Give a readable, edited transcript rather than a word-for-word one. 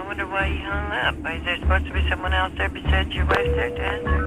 I wonder why you hung up. Is there supposed to be someone else there besides your wife there to answer?